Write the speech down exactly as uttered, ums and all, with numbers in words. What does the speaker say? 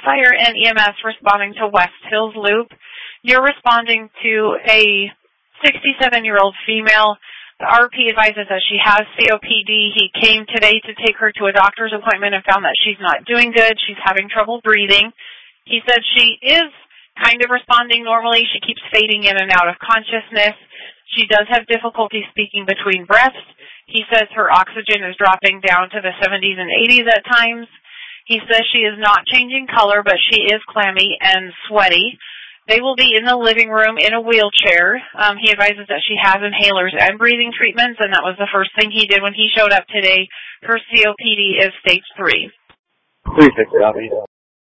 Fire and E M S responding to West Hills Loop. You're responding to a sixty-seven-year-old female. The R P advises that she has C O P D. He came today to take her to a doctor's appointment and found that she's not doing good. She's having trouble breathing. He said she is kind of responding normally. She keeps fading in and out of consciousness. She does have difficulty speaking between breaths. He says her oxygen is dropping down to the seventies and eighties at times. He says she is not changing color, but she is clammy and sweaty. They will be in the living room in a wheelchair. Um, he advises that she has inhalers and breathing treatments, and that was the first thing he did when he showed up today. Her C O P D is stage three. Three six, copy.